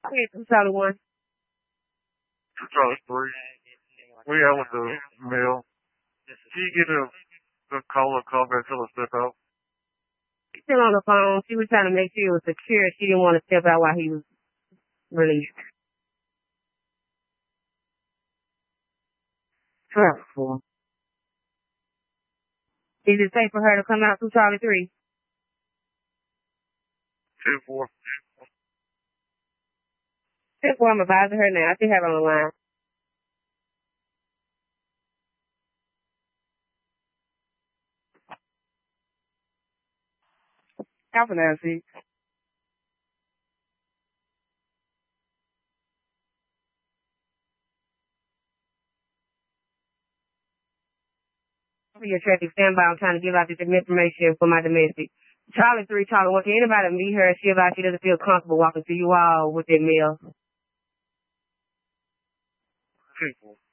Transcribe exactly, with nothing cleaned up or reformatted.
Okay, I'm Charlie one. Charlie three. We out with the mail. Can you get a the caller call back till I step out? She's still on the phone. She was trying to make sure it was secure. She didn't want to step out while he was released. Trustful. Is it safe for her to come out through Charlie three? Two four. Two four. I'm advising her now. I still have her on the line. Alpha Nancy. Your traffic standby. I'm trying to give out this information for my domestic. Charlie three, Charlie one. Can anybody meet her? She about she doesn't feel comfortable walking to you all with that meal. Two four.